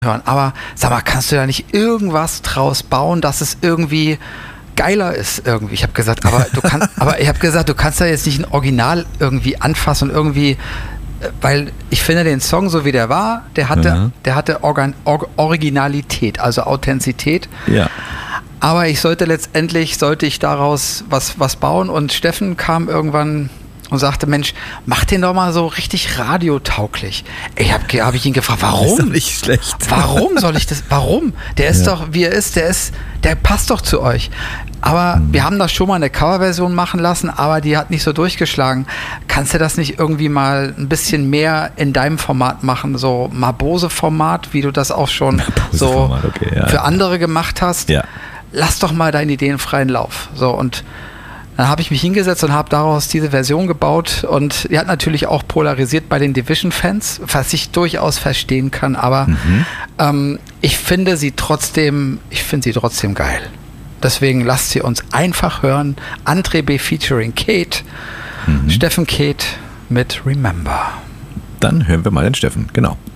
hören. Aber sag mal, kannst du da nicht irgendwas draus bauen, dass es irgendwie geiler ist irgendwie? Ich habe gesagt, du kannst da jetzt nicht ein Original irgendwie anfassen und irgendwie, weil ich finde den Song, so wie der war, der hatte Originalität, also Authentizität. Ja. Aber ich sollte daraus was bauen, und Steffen kam irgendwann und sagte, Mensch, mach den doch mal so richtig radiotauglich. Hab ich ihn gefragt, warum? Ist doch nicht schlecht. Warum soll ich das? Warum? Der ist doch, wie er ist, der passt doch zu euch. Aber wir haben das schon mal eine Coverversion machen lassen, aber die hat nicht so durchgeschlagen. Kannst du das nicht irgendwie mal ein bisschen mehr in deinem Format machen? So Mabose-Format, wie du das auch schon so für andere gemacht hast? Ja. Lass doch mal deinen Ideen freien Lauf. So, und dann habe ich mich hingesetzt und habe daraus diese Version gebaut, und die hat natürlich auch polarisiert bei den Division-Fans, was ich durchaus verstehen kann, aber ich finde sie trotzdem geil. Deswegen lasst sie uns einfach hören. André B. featuring Kate, Steffen Kate mit Remember. Dann hören wir mal den Steffen, genau.